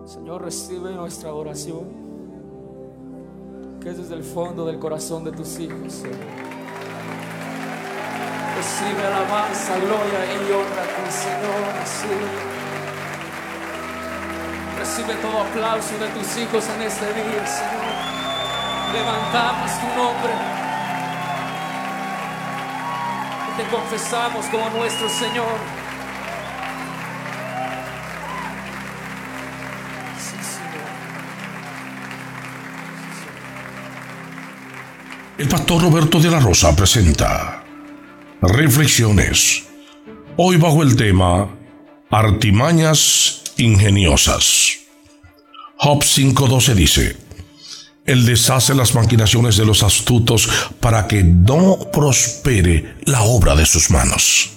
Señor, recibe nuestra oración, que es desde el fondo del corazón de tus hijos, Señor. Recibe alabanza, gloria y honra a ti, Señor. Recibe todo aplauso de tus hijos en este día, Señor. Levantamos tu nombre y te confesamos como nuestro Señor. Sí, Señor. El pastor Roberto de la Rosa presenta Reflexiones, hoy bajo el tema Artimañas ingeniosas. Job 5:12 dice: Él deshace las maquinaciones de los astutos para que no prospere la obra de sus manos.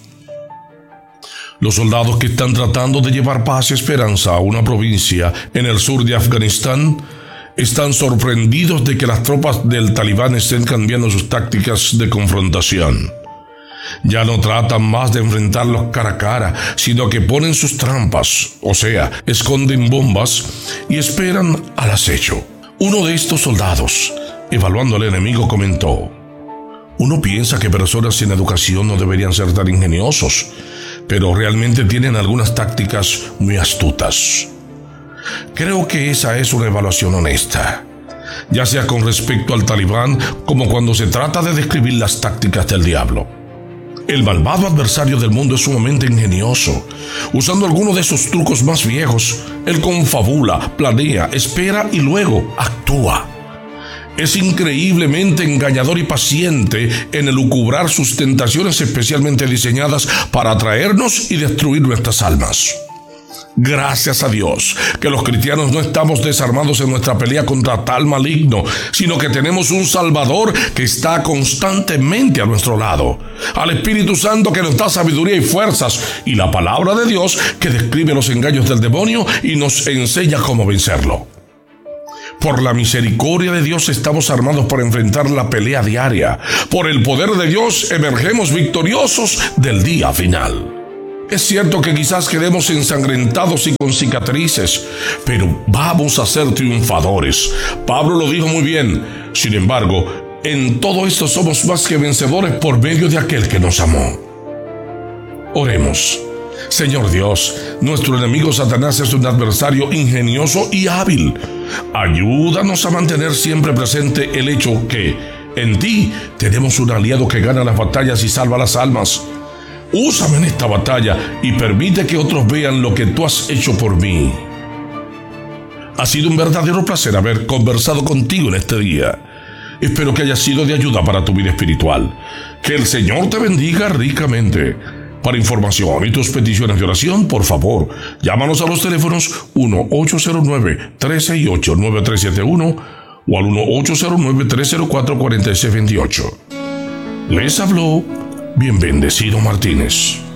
Los soldados que están tratando de llevar paz y esperanza a una provincia en el sur de Afganistán están sorprendidos de que las tropas del Talibán estén cambiando sus tácticas de confrontación. Ya no tratan más de enfrentarlos cara a cara, sino que ponen sus trampas, o sea, esconden bombas y esperan al acecho. Uno de estos soldados, evaluando al enemigo, comentó: uno piensa que personas sin educación no deberían ser tan ingeniosos, pero realmente tienen algunas tácticas muy astutas. Creo que esa es una evaluación honesta, ya sea con respecto al Talibán como cuando se trata de describir las tácticas del diablo. El malvado adversario del mundo es sumamente ingenioso. Usando algunos de esos trucos más viejos, él confabula, planea, espera y luego actúa. Es increíblemente engañador y paciente en elucubrar sus tentaciones especialmente diseñadas para atraernos y destruir nuestras almas. Gracias a Dios que los cristianos no estamos desarmados en nuestra pelea contra tal maligno, sino que tenemos un Salvador que está constantemente a nuestro lado, al Espíritu Santo que nos da sabiduría y fuerzas, y la palabra de Dios que describe los engaños del demonio y nos enseña cómo vencerlo. Por la misericordia de Dios estamos armados para enfrentar la pelea diaria. Por el poder de Dios emergemos victoriosos del día final. Es cierto que quizás quedemos ensangrentados y con cicatrices, pero vamos a ser triunfadores. Pablo lo dijo muy bien. Sin embargo, en todo esto somos más que vencedores por medio de aquel que nos amó. Oremos. Señor Dios, nuestro enemigo Satanás es un adversario ingenioso y hábil. Ayúdanos a mantener siempre presente el hecho que en ti tenemos un aliado que gana las batallas y salva las almas. Úsame en esta batalla y permite que otros vean lo que tú has hecho por mí. Ha sido un verdadero placer haber conversado contigo en este día. Espero que haya sido de ayuda para tu vida espiritual. Que el Señor te bendiga ricamente. Para información y tus peticiones de oración, por favor, llámanos a los teléfonos 1-809-368-9371 o al 1-809-304-4628. Les habló Bien Bendecido Martínez.